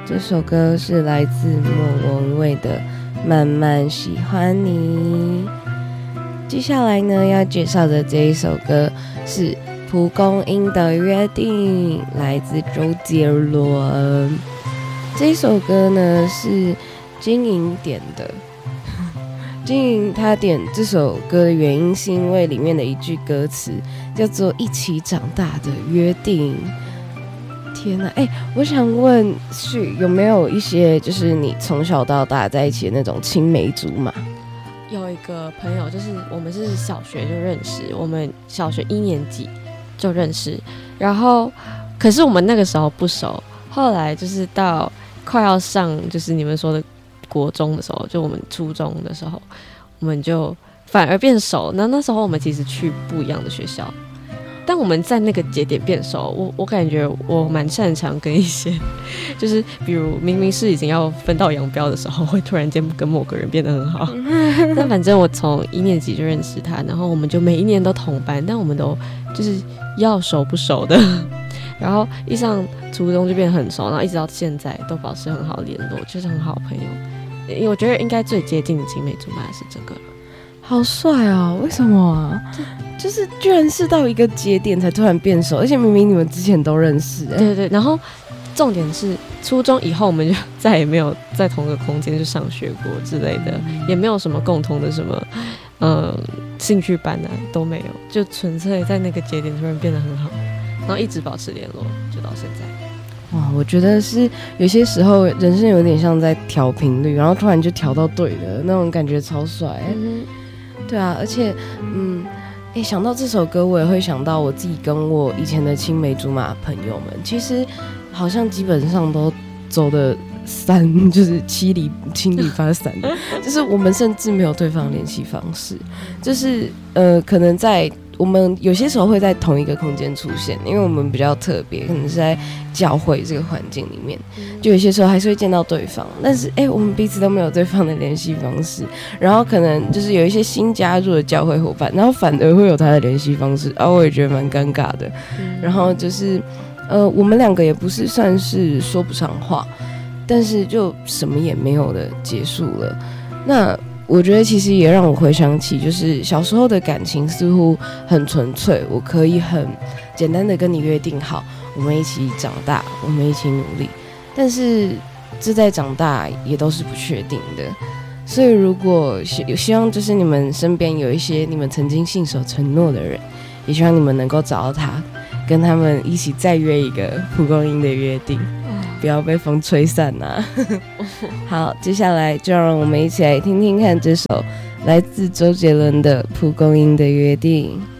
这首歌是来自莫文蔚的《慢慢喜欢你》。接下来呢，要介绍的这一首歌是蒲公英的约定，来自周杰伦。这一首歌呢是金莹点的。金莹他点这首歌的原因是因为里面的一句歌词叫做一起长大的约定。天哪，我想问旭有没有一些就是你从小到大在一起的那种青梅竹马？ 有一个朋友，就是我们是小学就认识，我们小学1年级就认识，然后可是我们那个时候不熟，后来就是到快要上就是你们说的国中的时候，就我们初中的时候，我们就反而变熟。那时候我们其实去不一样的学校，但我们在那个节点变熟。我感觉我蛮擅长跟一些，就是比如明明是已经要分道扬镳的时候，会突然间跟某个人变得很好。但反正我从1年级就认识他，然后我们就每一年都同班，但我们都就是要熟不熟的。然后一上初中就变得很熟，然后一直到现在都保持很好的联络，就是很好的朋友。因为我觉得应该最接近的青梅竹马是这个。 好帅哦！为什么啊？就是居然是到一个节点才突然变熟，而且明明你们之前都认识。 对对，然后重点是初中以后我们就再也没有在同一个空间去上学过之类的，也没有什么共同的什么兴趣班啊都没有，就纯粹在那个节点突然变得很好，然后一直保持联络，就到现在。 哇，我觉得是有些时候人生有点像在调频率，然后突然就调到对的那种感觉，超帅。对啊，而且想到这首歌，我也会想到我自己跟我以前的青梅竹马朋友们，其实好像基本上都走的散，就是情理发散的，就是我们甚至没有对方的联系方式，就是可能在我们有些时候会在同一个空间出现，因为我们比较特别，可能是在教会这个环境里面，就有些时候还是会见到对方，但是我们彼此都没有对方的联系方式，然后可能就是有一些新加入的教会伙伴，然后反而会有他的联系方式，我也觉得蛮尴尬的。然后就是我们两个也不是算是说不上话，但是就什么也没有的结束了。那我觉得其实也让我回想起，就是小时候的感情似乎很纯粹，我可以很简单的跟你约定好，我们一起长大，我们一起努力。但是这在长大也都是不确定的，所以如果希望就是你们身边有一些你们曾经信守承诺的人，也希望你们能够找到他，跟他们一起再约一个蒲公英的约定。不要被风吹散啊。好，接下来就让我们一起来听听看这首来自周杰伦的《蒲公英的约定》。